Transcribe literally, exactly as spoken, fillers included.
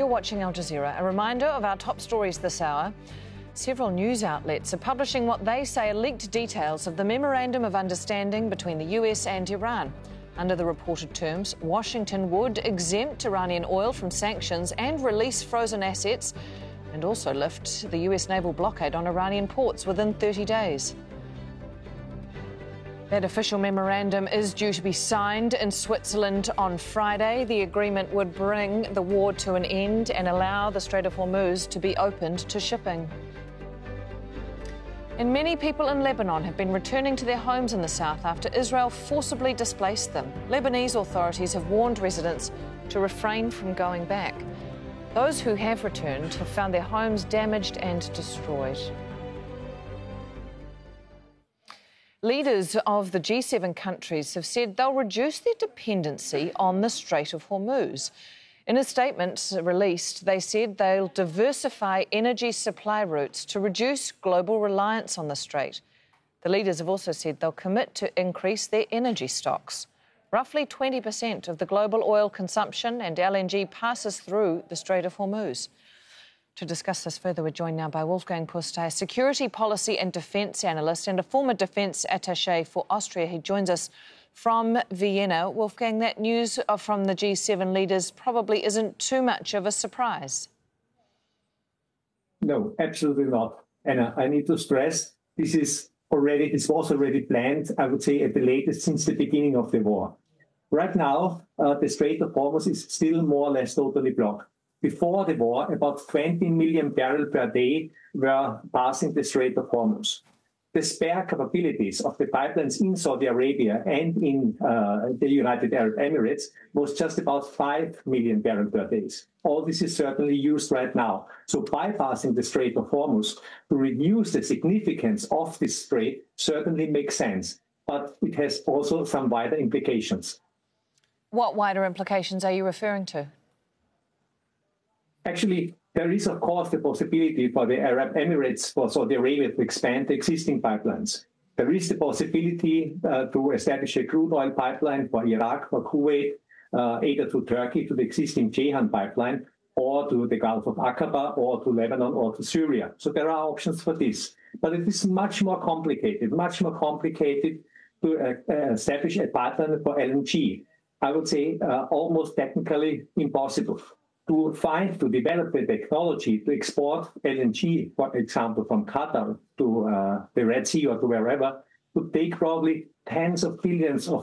You're watching Al Jazeera. A reminder of our top stories this hour. Several news outlets are publishing what they say are leaked details of the Memorandum of Understanding between the U S and Iran. Under the reported terms, Washington would exempt Iranian oil from sanctions and release frozen assets, and also lift the U S naval blockade on Iranian ports within thirty days. That official memorandum is due to be signed in Switzerland on Friday. The agreement would bring the war to an end and allow the Strait of Hormuz to be opened to shipping. And many people in Lebanon have been returning to their homes in the south after Israel forcibly displaced them. Lebanese authorities have warned residents to refrain from going back. Those who have returned have found their homes damaged and destroyed. Leaders of the G seven countries have said they'll reduce their dependency on the Strait of Hormuz. In a statement released, they said they'll diversify energy supply routes to reduce global reliance on the strait. The leaders have also said they'll commit to increase their energy stocks. Roughly twenty percent of the global oil consumption and L N G passes through the Strait of Hormuz. To discuss this further, we're joined now by Wolfgang Puster, a security policy and defence analyst and a former defence attaché for Austria. He joins us from Vienna. Wolfgang, that news from the G seven leaders probably isn't too much of a surprise. No, absolutely not. And I need to stress this is already, this was already planned, I would say, at the latest since the beginning of the war. Right now, uh, the Strait of Hormuz is still more or less totally blocked. Before the war, about twenty million barrels per day were passing the Strait of Hormuz. The spare capabilities of the pipelines in Saudi Arabia and in uh, the United Arab Emirates was just about five million barrels per day. All this is certainly used right now. So bypassing the Strait of Hormuz to reduce the significance of this strait certainly makes sense, but it has also some wider implications. What wider implications are you referring to? Actually, there is, of course, the possibility for the Arab Emirates, for Saudi Arabia, to expand the existing pipelines. There is the possibility uh, to establish a crude oil pipeline for Iraq, for Kuwait, uh, either to Turkey, to the existing Ceyhan pipeline, or to the Gulf of Aqaba, or to Lebanon, or to Syria. So there are options for this. But it is much more complicated, much more complicated to uh, establish a pipeline for L N G. I would say uh, almost technically impossible. To find, to develop the technology to export L N G, for example, from Qatar to uh, the Red Sea or to wherever, would take probably tens of billions of